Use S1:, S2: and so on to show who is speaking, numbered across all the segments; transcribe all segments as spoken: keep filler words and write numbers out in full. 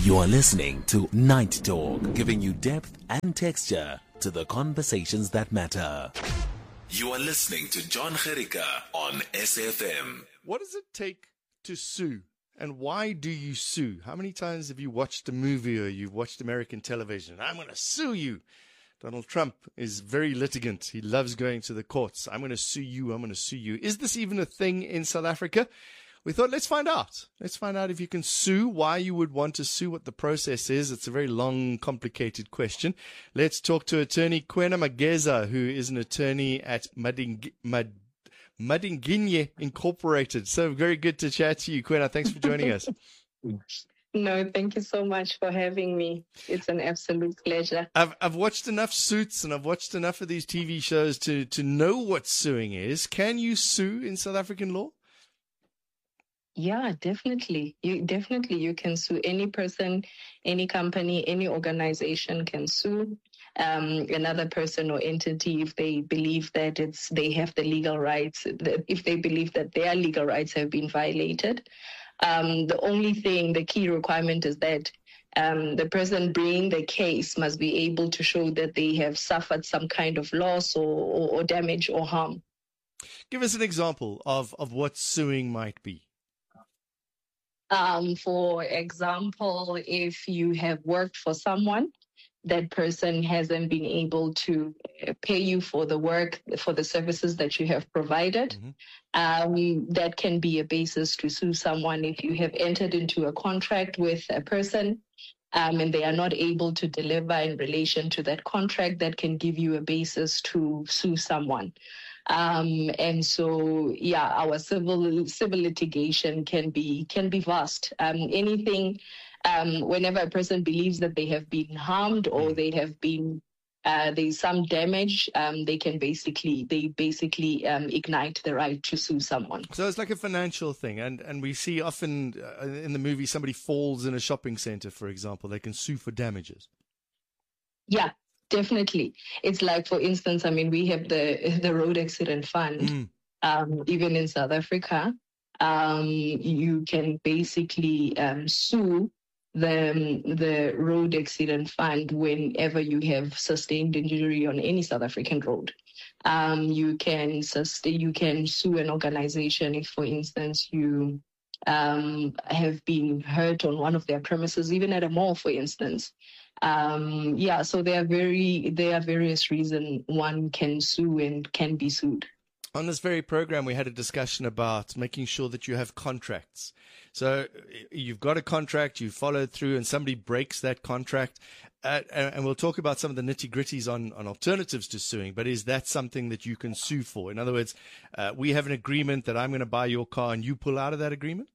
S1: You are listening to Night Talk, giving you depth and texture to the conversations that matter. You are listening to John Gericka on S F M.
S2: What does it take to sue? And why do you sue? How many times have you watched a movie or you've watched American television? I'm going to sue you. Donald Trump is very litigant. He loves going to the courts. I'm going to sue you. I'm going to sue you. Is this even a thing in South Africa? We thought, let's find out. Let's find out if you can sue, why you would want to sue, what the process is. It's a very long, complicated question. Let's talk to attorney Kwena Mageza, who is an attorney at Mading- Mad- Madinginye Incorporated. So very good to chat to you, Kwena. Thanks for joining us.
S3: No, thank you so much for having me. It's an absolute pleasure.
S2: I've I've watched enough Suits and I've watched enough of these T V shows to, to know what suing is. Can you sue in South African law?
S3: Yeah, definitely. You definitely you can sue any person, any company, any organization can sue um, another person or entity if they believe that it's they have the legal rights, if they believe that their legal rights have been violated. Um, the only thing, the key requirement is that um, the person bringing the case must be able to show that they have suffered some kind of loss or, or, or damage or harm.
S2: Give us an example of, of what suing might be.
S3: Um, for example, if you have worked for someone, that person hasn't been able to pay you for the work, for the services that you have provided. Mm-hmm. Um, that can be a basis to sue someone. If you have entered into a contract with a person um, and they are not able to deliver in relation to that contract, that can give you a basis to sue someone. Um, and so, yeah, our civil civil litigation can be can be vast. Um, anything, um, whenever a person believes that they have been harmed or they have been uh, there's some damage, um, they can basically they basically um, ignite the right to sue someone.
S2: So it's like a financial thing, and and we see often uh, in the movie somebody falls in a shopping center, for example, they can sue for damages.
S3: Yeah. Definitely. It's like, for instance, I mean, we have the the road accident fund, mm. um, even in South Africa. Um, you can basically um, sue the, the road accident fund whenever you have sustained injury on any South African road. Um, you can sustain, you can sue an organization if, for instance, you um, have been hurt on one of their premises, even at a mall, for instance. Um, yeah, so there are very there are various reasons one can sue and can be sued.
S2: On this very program, we had a discussion about making sure that you have contracts. So you've got a contract, you followed through, and somebody breaks that contract. Uh, and we'll talk about some of the nitty-gritties on, on alternatives to suing, but is that something that you can sue for? In other words, uh, we have an agreement that I'm going to buy your car and you pull out of that agreement?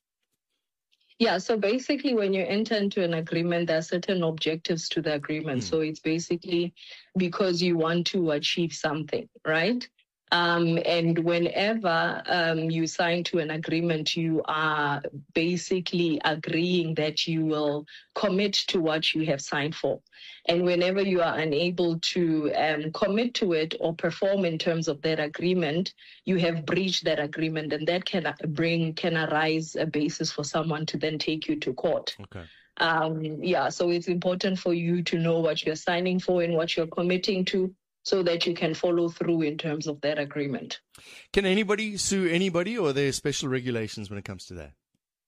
S3: Yeah, so basically when you enter into an agreement, there are certain objectives to the agreement. Mm. So it's basically because you want to achieve something, right? Um, and whenever um, you sign to an agreement, you are basically agreeing that you will commit to what you have signed for. And whenever you are unable to um, commit to it or perform in terms of that agreement, you have breached that agreement, and that can bring can arise a basis for someone to then take you to court.
S2: Okay.
S3: Um, yeah, so it's important for you to know what you're signing for and what you're committing to, so that you can follow through in terms of that agreement.
S2: Can anybody sue anybody, or are there special regulations when it comes to that?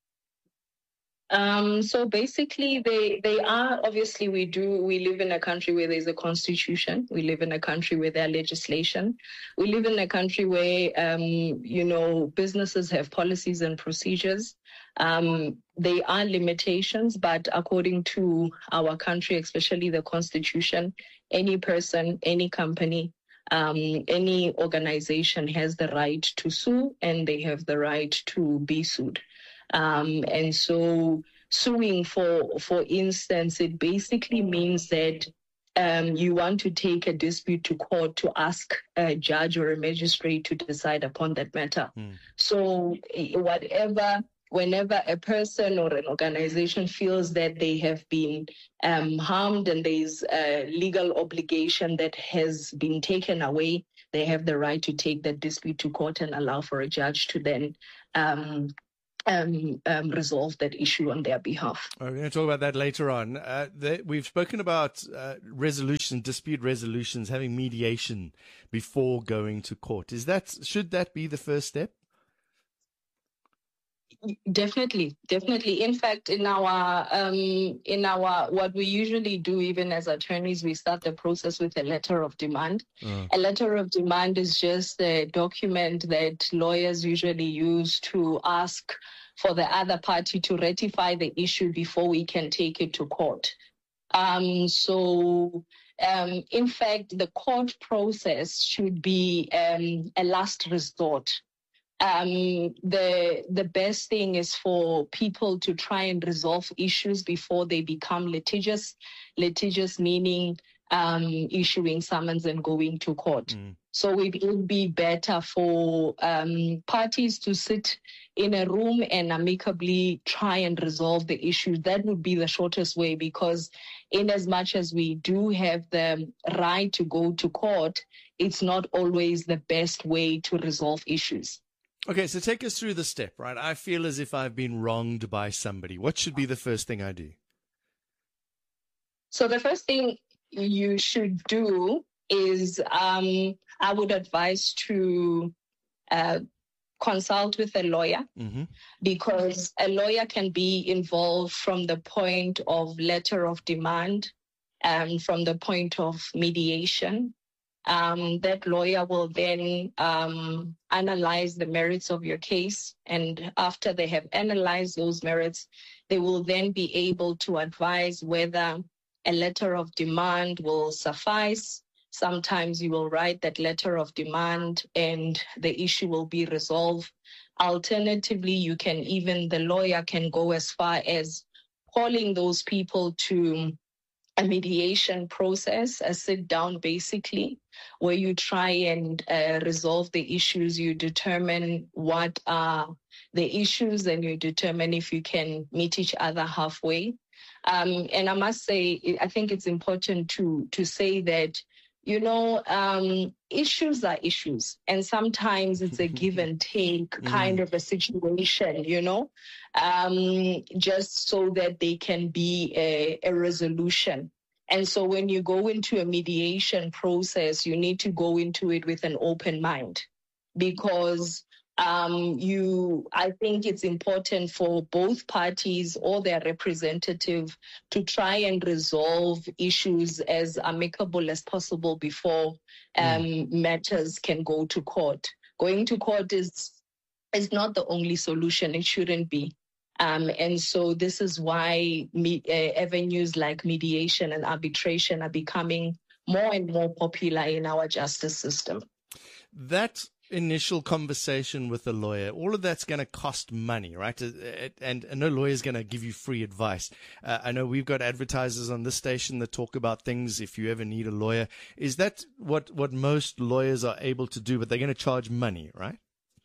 S3: Um, so basically, they, they are, obviously, we do, we live in a country where there's a constitution. We live in a country where there are legislation. We live in a country where, um, you know, businesses have policies and procedures. Um, they are limitations, but according to our country, especially the constitution, any person, any company, um, any organization has the right to sue, and they have the right to be sued. Um, and so suing, for for instance, it basically means that um, you want to take a dispute to court to ask a judge or a magistrate to decide upon that matter. Mm. So whatever, whenever a person or an organization feels that they have been um, harmed and there's a legal obligation that has been taken away, they have the right to take that dispute to court and allow for a judge to then um, um, um, resolve that issue on their behalf.
S2: We're going to talk about that later on. Uh, the, we've spoken about uh, resolution, dispute resolutions, having mediation before going to court. Is that should that be the first step?
S3: Definitely, definitely. In fact, in our um, in our what we usually do, even as attorneys, we start the process with a letter of demand. Uh. A letter of demand is just a document that lawyers usually use to ask for the other party to ratify the issue before we can take it to court. Um, so, um, in fact, the court process should be um, a last resort. Um, the the best thing is for people to try and resolve issues before they become litigious. Litigious meaning um, issuing summons and going to court. Mm. So it would be better for um, parties to sit in a room and amicably try and resolve the issue. That would be the shortest way, because in as much as we do have the right to go to court, it's not always the best way to resolve issues.
S2: Okay, so take us through the step, right? I feel as if I've been wronged by somebody. What should be the first thing I do?
S3: So the first thing you should do is um, I would advise to uh, consult with a lawyer, mm-hmm. because a lawyer can be involved from the point of letter of demand and from the point of mediation. Um, that lawyer will then um, analyze the merits of your case. And after they have analyzed those merits, they will then be able to advise whether a letter of demand will suffice. Sometimes you will write that letter of demand and the issue will be resolved. Alternatively, you can even, the lawyer can go as far as calling those people to a mediation process, a sit down basically, where you try and uh, resolve the issues. You determine what are the issues and you determine if you can meet each other halfway. Um, and I must say, I think it's important to to say that, you know, um, issues are issues. And sometimes it's a give and take kind mm. of a situation, you know, um, just so that they can be a, a resolution. And so when you go into a mediation process, you need to go into it with an open mind, because um, you, I think it's important for both parties or their representative to try and resolve issues as amicable as possible before um, mm. matters can go to court. Going to court is is not the only solution. It shouldn't be. Um, and so this is why me, uh, avenues like mediation and arbitration are becoming more and more popular in our justice system.
S2: That initial conversation with the lawyer, all of that's going to cost money, right? And, and no lawyer is going to give you free advice. Uh, I know we've got advertisers on this station that talk about things if you ever need a lawyer. Is that what, what most lawyers are able to do, but they're going to charge money, right?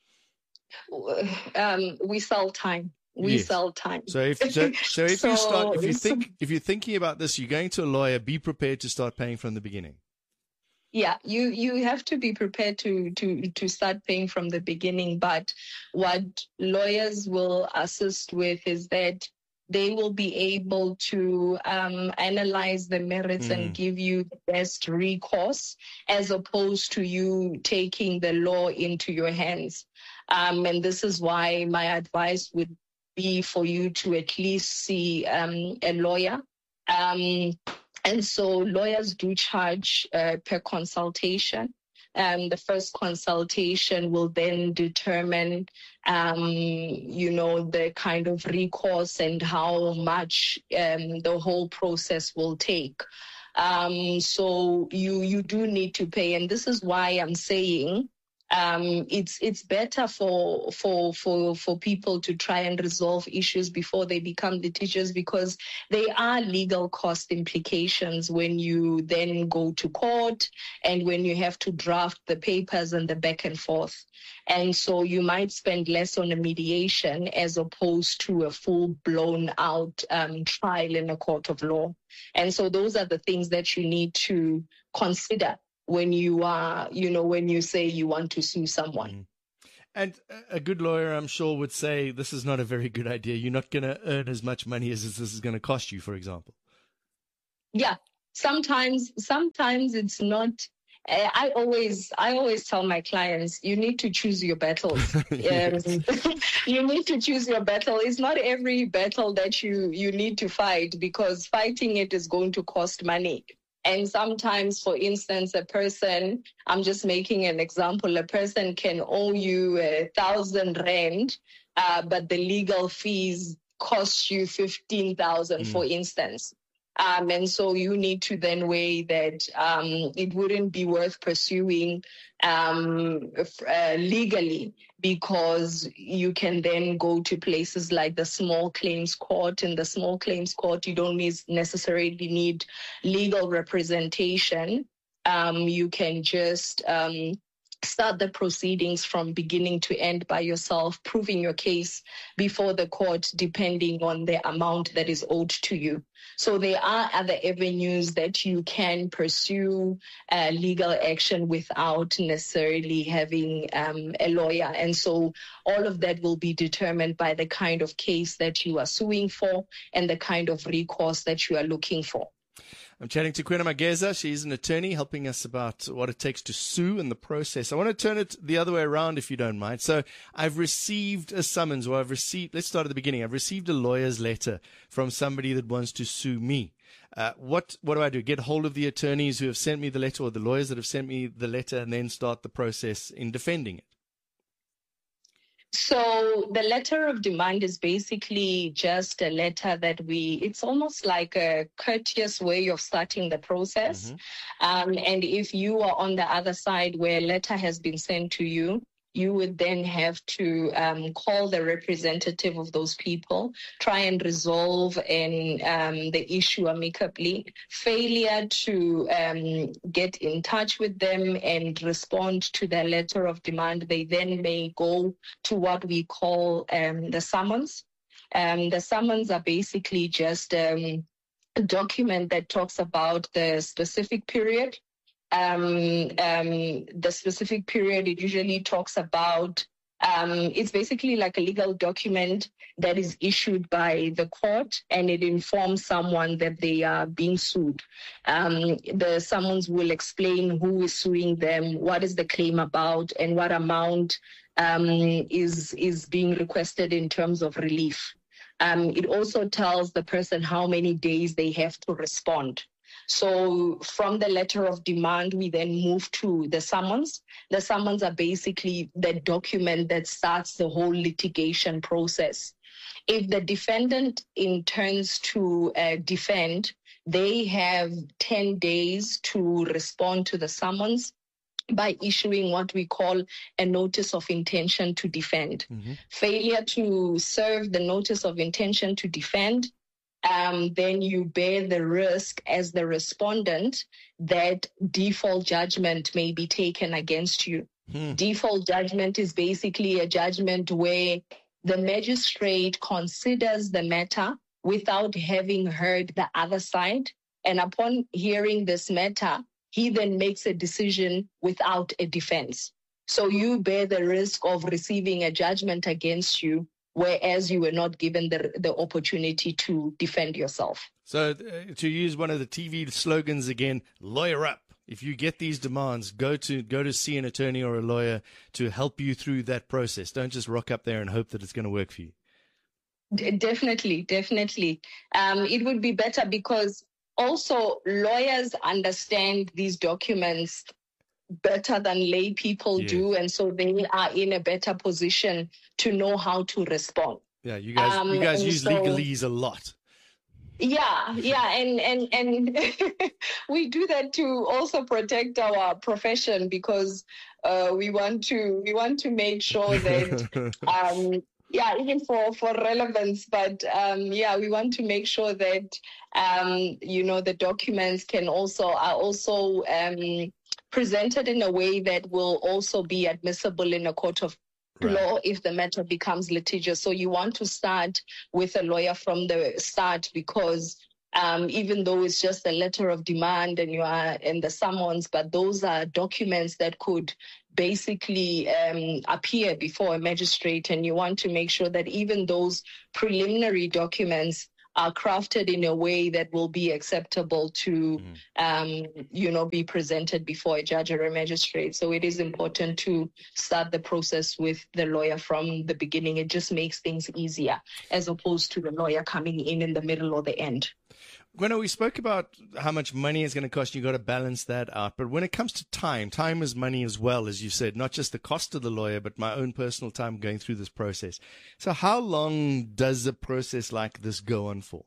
S3: Um, we sell time. We yes. sell time.
S2: So if so, so if so, you start if you think if you're thinking about this, you're going to a lawyer, be prepared to start paying from the beginning.
S3: Yeah, you you have to be prepared to to to start paying from the beginning. But what lawyers will assist with is that they will be able to um, analyze the merits mm. and give you the best recourse, as opposed to you taking the law into your hands. Um, and this is why my advice would be for you to at least see um, a lawyer. Um, and so lawyers do charge uh, per consultation. Um, the first consultation will then determine, um, you know, the kind of recourse and how much um, the whole process will take. Um, so you you do need to pay. And this is why I'm saying Um, it's it's better for for for for people to try and resolve issues before they become litigious, because there are legal cost implications when you then go to court and when you have to draft the papers and the back and forth. And so you might spend less on a mediation as opposed to a full blown out um, trial in a court of law. And so those are the things that you need to consider when you are, you know, when you say you want to sue someone.
S2: And a good lawyer, I'm sure, would say this is not a very good idea. You're not going to earn as much money as this is going to cost you, for example.
S3: Yeah, sometimes, sometimes it's not. Uh, I always, I always tell my clients, you need to choose your battles.
S2: Yes.
S3: Um, you need to choose your battle. It's not every battle that you you need to fight, because fighting it is going to cost money. And sometimes, for instance, a person, I'm just making an example, a person can owe you a thousand rand, uh, but the legal fees cost you fifteen thousand, mm. for instance. Um, and so you need to then weigh that um, it wouldn't be worth pursuing um, uh, legally, because you can then go to places like the small claims court. In the small claims court, you don't need, necessarily need legal representation. Um, you can just um, start the proceedings from beginning to end by yourself, proving your case before the court, depending on the amount that is owed to you. So there are other avenues that you can pursue uh, legal action without necessarily having um, a lawyer. And so all of that will be determined by the kind of case that you are suing for and the kind of recourse that you are looking for.
S2: I'm chatting to Kwena Mageza. She's an attorney helping us about what it takes to sue and the process. I want to turn it the other way around, if you don't mind. So I've received a summons, or I've received, let's start at the beginning. I've received a lawyer's letter from somebody that wants to sue me. Uh, what, what do I do? Get hold of the attorneys who have sent me the letter, or the lawyers that have sent me the letter, and then start the process in defending it?
S3: So the letter of demand is basically just a letter that we, it's almost like a courteous way of starting the process. Mm-hmm. Um, and if you are on the other side where a letter has been sent to you, you would then have to um, call the representative of those people, try and resolve and um, the issue amicably. Failure to um, get in touch with them and respond to their letter of demand, they then may go to what we call um, the summons. Um, the summons are basically just um, a document that talks about the specific period. Um, um, the specific period, it usually talks about, um, it's basically like a legal document that is issued by the court, and it informs someone that they are being sued. Um, the summons will explain who is suing them, what is the claim about, and what amount um, is, is being requested in terms of relief. Um, it also tells the person how many days they have to respond. So from the letter of demand, we then move to the summons. The summons are basically the document that starts the whole litigation process. If the defendant intends to uh, defend, they have ten days to respond to the summons by issuing what we call a notice of intention to defend. Mm-hmm. Failure to serve the notice of intention to defend, Um, then you bear the risk as the respondent that default judgment may be taken against you. Hmm. Default judgment is basically a judgment where the magistrate considers the matter without having heard the other side. And upon hearing this matter, he then makes a decision without a defense. So you bear the risk of receiving a judgment against you, whereas you were not given the the opportunity to defend yourself.
S2: So uh, to use one of the T V slogans again, lawyer up. If you get these demands, go to go to see an attorney or a lawyer to help you through that process. Don't just rock up there and hope that it's going to work for you.
S3: D- definitely, definitely. Um, it would be better, because also lawyers understand these documents better than lay people yes. do, and so they are in a better position to know how to respond.
S2: Yeah, you guys, um, you guys use so, legalese a lot.
S3: Yeah, yeah, and and and we do that to also protect our profession, because uh, we want to we want to make sure that um, yeah, even for for relevance, but um, yeah, we want to make sure that um, you know the documents can also are also um, presented in a way that will also be admissible in a court of right. law if the matter becomes litigious. So you want to start with a lawyer from the start, because um, even though it's just a letter of demand and you are in the summons, but those are documents that could basically um, appear before a magistrate, and you want to make sure that even those preliminary documents are crafted in a way that will be acceptable to, mm. um, you know, be presented before a judge or a magistrate. So it is important to start the process with the lawyer from the beginning. It just makes things easier as opposed to the lawyer coming in in the middle or the end.
S2: Gwenna, we spoke about how much money is going to cost. You've got to balance that out. But when it comes to time, time is money as well, as you said, not just the cost of the lawyer, but my own personal time going through this process. So how long does a process like this go on for?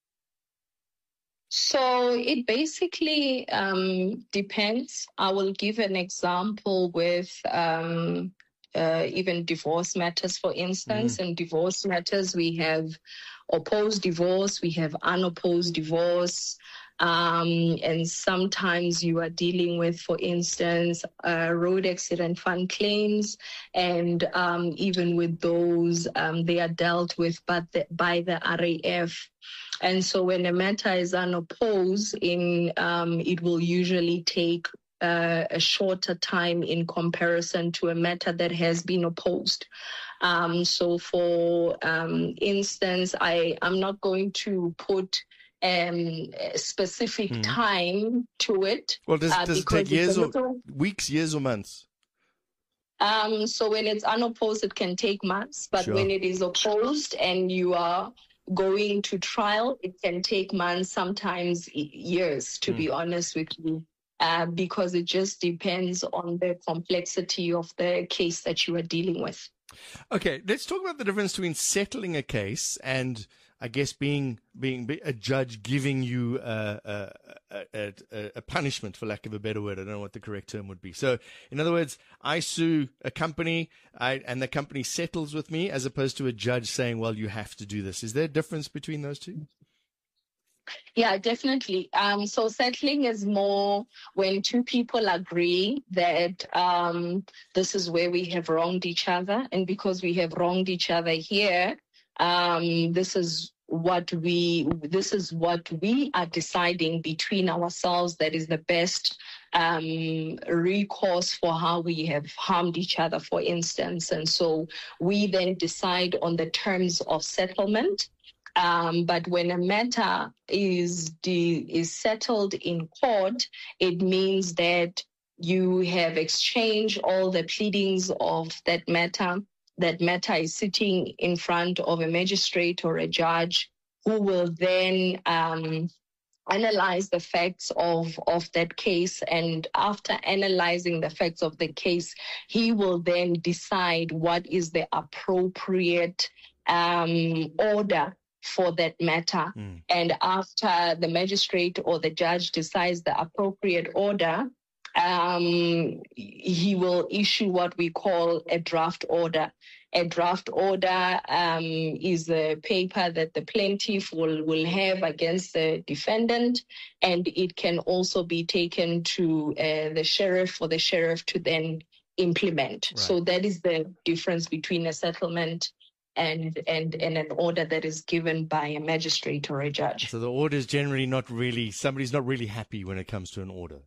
S3: So it basically um, depends. I will give an example with um, uh, even divorce matters, for instance. Mm. In divorce matters, we have opposed divorce, we have unopposed divorce, um, and sometimes you are dealing with, for instance, uh, road accident fund claims, and um, even with those, um, they are dealt with by the, by the R A F. And so when a matter is unopposed, in um, it will usually take uh, a shorter time in comparison to a matter that has been opposed. Um, so for um, instance, I, I'm not going to put um, a specific mm. time to it.
S2: Well, does, uh, does it take years or little, weeks, years or months?
S3: Um, so when it's unopposed, it can take months. But sure. when it is opposed and you are going to trial, it can take months, sometimes years, to mm. be honest with you. Uh, because it just depends on the complexity of the case that you are dealing with.
S2: Okay, let's talk about the difference between settling a case and, I guess, being being a judge giving you a, a, a, a, a punishment, for lack of a better word. I don't know what the correct term would be. So, in other words, I sue a company I, and the company settles with me, as opposed to a judge saying, well, you have to do this. Is there a difference between those two?
S3: Yeah, definitely. Um, so settling is more when two people agree that um, this is where we have wronged each other. And because we have wronged each other here, um, this is what we this is what we are deciding between ourselves that is the best um, recourse for how we have harmed each other, for instance. And so we then decide on the terms of settlement. Um, but when a matter is de- is settled in court, it means that you have exchanged all the pleadings of that matter. That matter is sitting in front of a magistrate or a judge who will then um, analyze the facts of, of that case. And after analyzing the facts of the case, he will then decide what is the appropriate um, order for that matter. Mm. And after the magistrate or the judge decides the appropriate order, um, he will issue what we call a draft order. A draft order um, is a paper that the plaintiff will, will have against the defendant, and it can also be taken to uh, the sheriff for the sheriff to then implement. Right. So that is the difference between a settlement and and and an order that is given by a magistrate or a judge.
S2: So the order is generally not really, somebody's not really happy when it comes to an order.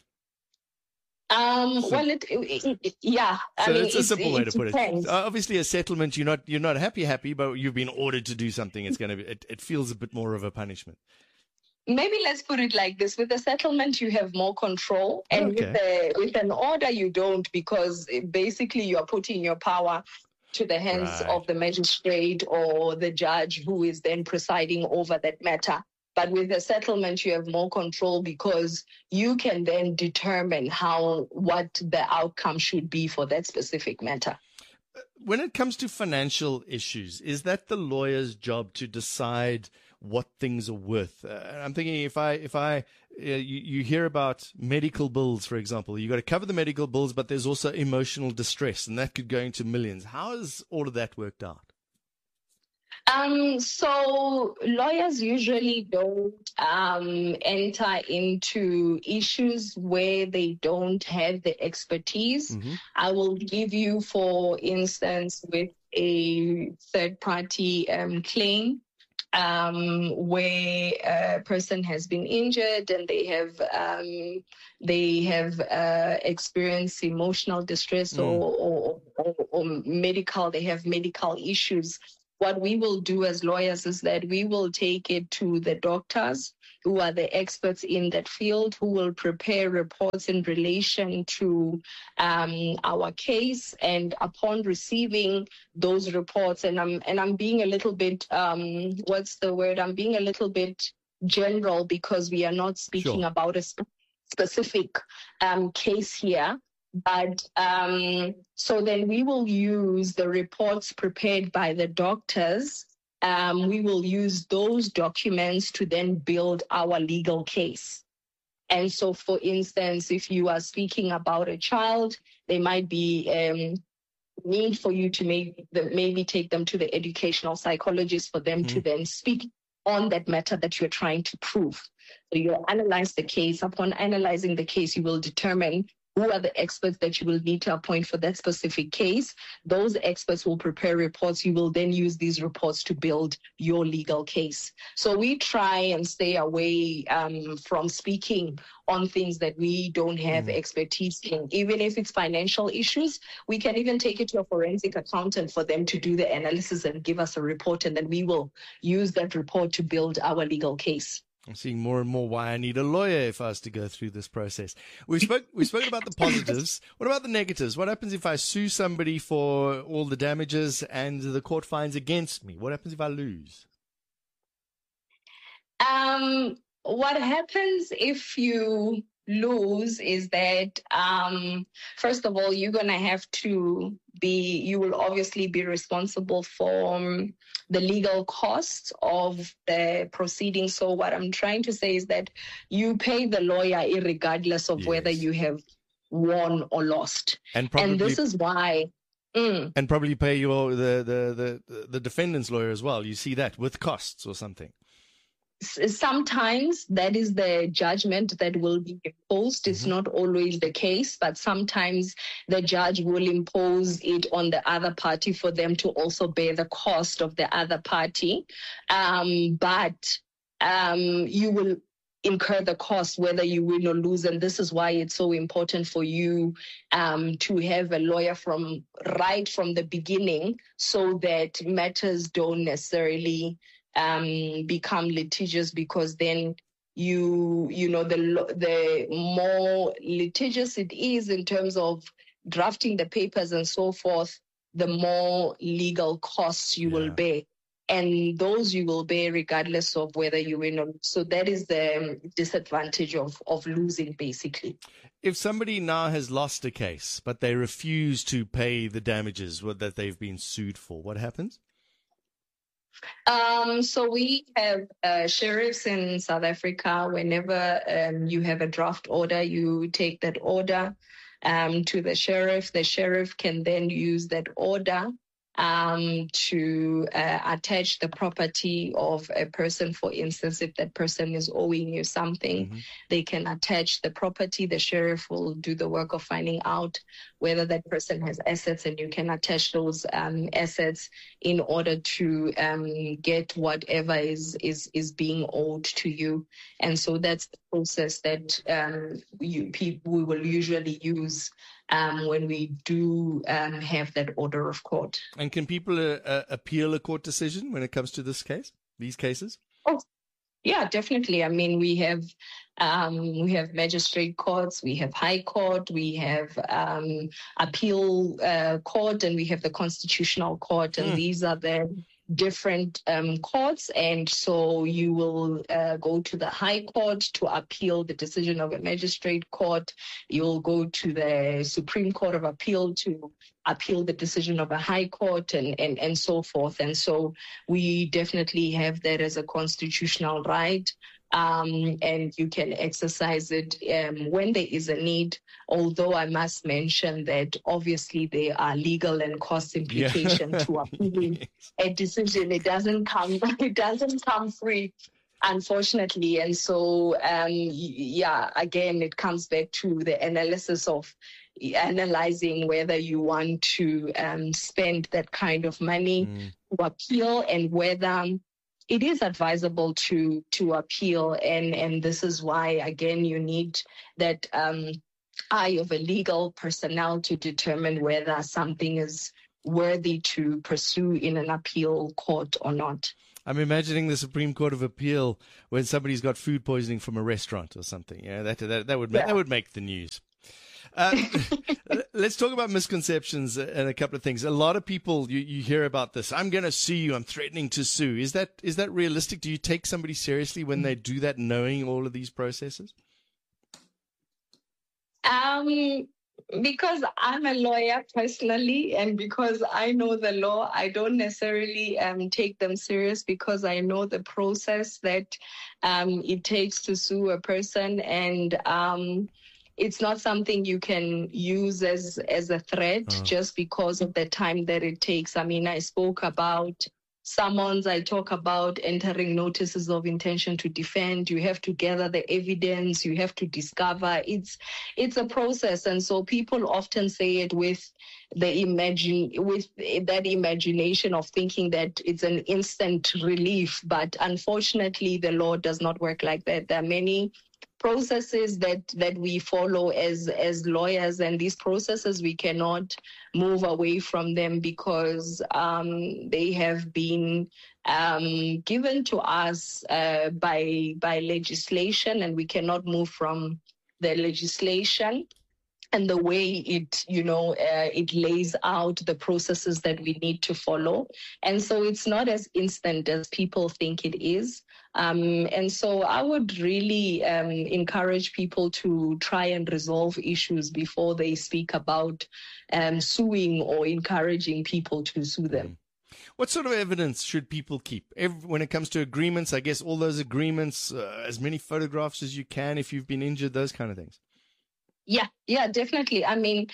S3: Um, so, well, it, it, it yeah.
S2: So
S3: I mean,
S2: it's a simple way to put
S3: depends.
S2: it. Uh, obviously, a settlement, you're not you're not happy happy, but you've been ordered to do something. It's going to be. It, it feels a bit more of a punishment.
S3: Maybe let's put it like this: with a settlement, you have more control, and okay. with a, with an order, you don't, because basically you are putting your power to the hands right. of the magistrate or the judge who is then presiding over that matter. But with a settlement, you have more control because you can then determine how, what the outcome should be for that specific matter.
S2: When it comes to financial issues, is that the lawyer's job to decide what things are worth? Uh, I'm thinking if I, if I, uh, you, you hear about medical bills, for example, you got to cover the medical bills, but there's also emotional distress, and that could go into millions. How is all of that worked out?
S3: Um, so lawyers usually don't um, enter into issues where they don't have the expertise. Mm-hmm. I will give you, for instance, with a third-party um, claim. um, where a person has been injured and they have um, they have uh, experienced emotional distress mm. or, or, or, or medical, they have medical issues. What we will do as lawyers is that we will take it to the doctors who are the experts in that field, who will prepare reports in relation to um, our case. And upon receiving those reports, and I'm and I'm being a little bit, um, what's the word? I'm being a little bit general because we are not speaking sure. about a sp- specific um, case here. But um, so then we will use the reports prepared by the doctors. Um, we will use those documents to then build our legal case. And so, for instance, if you are speaking about a child, there might be um, need for you to maybe, maybe take them to the educational psychologist for them mm-hmm. to then speak on that matter that you're trying to prove. So you'll analyze the case. Upon analyzing the case, you will determine who are the experts that you will need to appoint for that specific case. Those experts will prepare reports. You will then use these reports to build your legal case. So we try and stay away um, from speaking on things that we don't have mm. expertise in. Even if it's financial issues, we can even take it to a forensic accountant for them to do the analysis and give us a report, and then we will use that report to build our legal case.
S2: I'm seeing more and more why I need a lawyer if I was to go through this process. We spoke, we spoke about the positives. What about the negatives? What happens if I sue somebody for all the damages and the court finds against me? What happens if I lose?
S3: Um, what happens if you lose is that, um, first of all, you're going to have to be, you will obviously be responsible for um, the legal costs of the proceeding. So what I'm trying to say is that you pay the lawyer irregardless of yes. whether you have won or lost. And, probably, and this is why... Mm.
S2: And probably pay your the, the, the, the defendant's lawyer as well. You see that with costs or something.
S3: Sometimes that is the judgment that will be imposed. It's mm-hmm. not always the case, but sometimes the judge will impose it on the other party for them to also bear the cost of the other party. Um, but um, you will incur the cost whether you win or lose. And this is why it's so important for you um, to have a lawyer from right from the beginning so that matters don't necessarily Um, become litigious, because then you, you know, the the more litigious it is in terms of drafting the papers and so forth, the more legal costs you yeah. will bear. And those you will bear regardless of whether you win or lose. So that is the disadvantage of, of losing, basically.
S2: If somebody now has lost a case, but they refuse to pay the damages that they've been sued for, what happens?
S3: Um, so we have uh, sheriffs in South Africa. Whenever um, you have a draft order, you take that order um, to the sheriff. The sheriff can then use that order um, to uh, attach the property of a person. For instance, if that person is owing you something, mm-hmm. they can attach the property. The sheriff will do the work of finding out whether that person has assets, and you can attach those um, assets in order to um, get whatever is, is, is being owed to you. And so that's the process that um, you, people, we will usually use Um, when we do um, have that order of court.
S2: And can people uh, uh, appeal a court decision when it comes to this case, these cases?
S3: Oh, yeah, definitely. I mean, we have um, we have magistrate courts, we have high court, we have um, appeal uh, court, and we have the constitutional court, and mm. these are the different um, courts. And so you will uh, go to the high court to appeal the decision of a magistrate court. You'll go to the Supreme Court of Appeal to appeal the decision of a high court, and, and, and so forth. And so we definitely have that as a constitutional right. Um, and you can exercise it um, when there is a need, although I must mention that obviously there are legal and cost implications yeah. to appealing a decision. It doesn't come, it doesn't come free, unfortunately. And so, um, yeah, again, it comes back to the analysis of analyzing whether you want to um, spend that kind of money mm. to appeal, and whether it is advisable to to appeal, and and this is why, again, you need that um, eye of a legal personnel to determine whether something is worthy to pursue in an appeal court or not.
S2: I'm imagining the Supreme Court of Appeal when somebody's got food poisoning from a restaurant or something. Yeah, that that, that would make,
S3: Yeah.
S2: that would make the news. Uh, let's talk about misconceptions and a couple of things. A lot of people, you, you hear about this. I'm going to sue you. I'm threatening to sue. Is that is that realistic? Do you take somebody seriously when they do that, knowing all of these processes?
S3: Um, because I'm a lawyer personally, and because I know the law, I don't necessarily um, take them serious, because I know the process that um, it takes to sue a person, and um, it's not something you can use as as a threat
S2: Uh-huh.
S3: just because of the time that it takes. I mean, I spoke about summons, I talk about entering notices of intention to defend. You have to gather the evidence, you have to discover. It's it's a process, and so people often say it with the imagine with that imagination of thinking that it's an instant relief. But unfortunately, the law does not work like that. There are many processes that that we follow as as lawyers, and these processes we cannot move away from them, because um, they have been um, given to us uh, by by legislation, and we cannot move from the legislation and the way it, you know, uh, it lays out the processes that we need to follow. And so it's not as instant as people think it is. Um, and so I would really um, encourage people to try and resolve issues before they speak about um, suing or encouraging people to sue them.
S2: What sort of evidence should people keep Every, when it comes to agreements? I guess all those agreements, uh, as many photographs as you can if you've been injured, those kind of things.
S3: Yeah, yeah, definitely. I mean,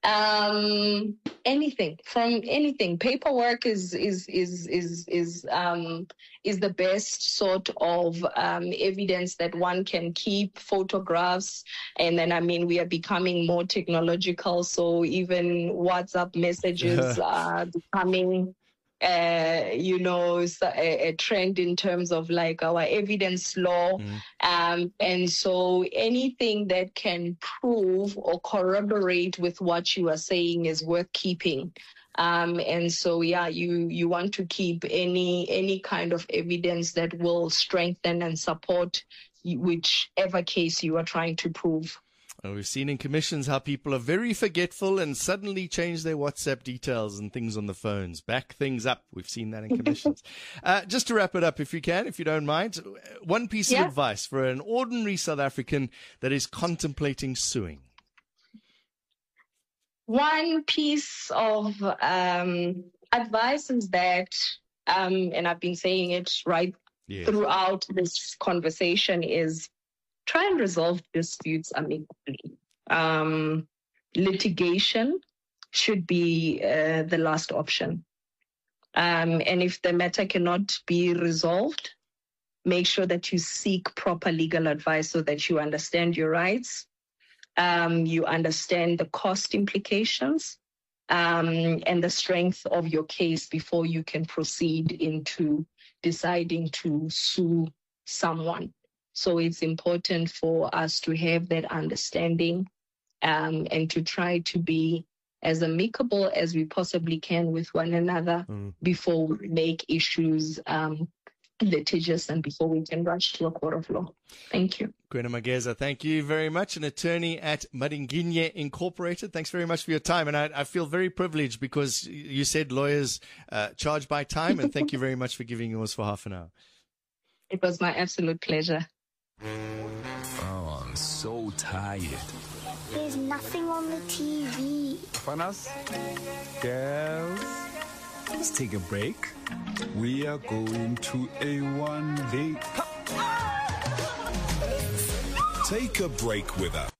S3: um, anything from anything. Paperwork is is is is is um, is the best sort of um, evidence that one can keep. Photographs, and then I mean, we are becoming more technological, so even WhatsApp messages are becoming. Uh, you know, a, a trend in terms of like our evidence law.
S2: Mm.
S3: Um, and so anything that can prove or corroborate with what you are saying is worth keeping. Um, and so, yeah, you, you want to keep any any kind of evidence that will strengthen and support whichever case you are trying to prove.
S2: We've seen in commissions how people are very forgetful and suddenly change their WhatsApp details and things on the phones. Back things up. We've seen that in commissions. uh, just to wrap it up, if you can, if you don't mind, one piece
S3: Yeah.
S2: of advice for an ordinary South African that is contemplating suing.
S3: One piece of um, advice is that, um, and I've been saying it right
S2: Yes.
S3: throughout this conversation, is try and resolve disputes amicably. Um, litigation should be uh, the last option. Um, and if the matter cannot be resolved, make sure that you seek proper legal advice so that you understand your rights, um, you understand the cost implications, um, and the strength of your case before you can proceed into deciding to sue someone. So it's important for us to have that understanding um, and to try to be as amicable as we possibly can with one another
S2: Mm.
S3: before we make issues um, litigious and before we can rush to a court of law. Thank you.
S2: Kwena Mageza, thank you very much. An attorney at Madinginye Incorporated. Thanks very much for your time. And I, I feel very privileged because you said lawyers uh, charge by time. And thank you very much for giving yours for half an hour.
S3: It was my absolute pleasure.
S1: Oh, I'm so tired.
S4: There's nothing on the T V.
S5: Fanas, girls, let's take a break. We are going to A one late.
S1: Take a break with us.